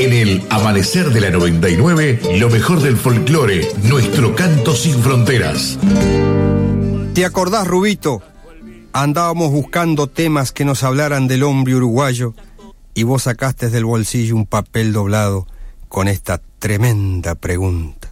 En el Amanecer de la 99, lo mejor del folclore, nuestro canto sin fronteras. ¿Te acordás, Rubito? Andábamos buscando temas que nos hablaran del hombre uruguayo y vos sacaste del bolsillo un papel doblado con esta tremenda pregunta.